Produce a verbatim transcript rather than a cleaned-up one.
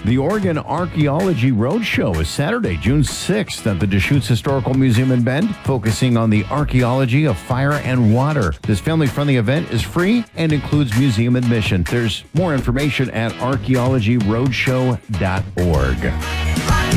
The Oregon Archaeology Roadshow is Saturday, June sixth at the Deschutes Historical Museum in Bend, focusing on the archaeology of fire and water. This family-friendly event is free and includes museum admission. There's more information at archaeology roadshow dot org.